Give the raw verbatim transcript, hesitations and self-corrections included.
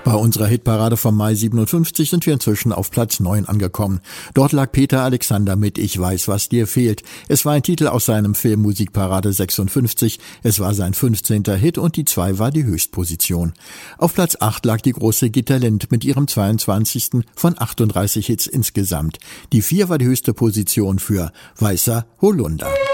Bei unserer Hitparade vom Mai siebenundfünfzig sind wir inzwischen auf Platz neun angekommen. Dort lag Peter Alexander mit Ich weiß, was dir fehlt. Es war ein Titel aus seinem Film Musikparade sechsundfünfzig. Es war sein fünfzehnter Hit und die zwei war die Höchstposition. Auf Platz acht lag die große Gitta Lind mit ihrem zweiundzwanzigsten von achtunddreißig Hits insgesamt. Die vier war die höchste Position für Weißer Holunder.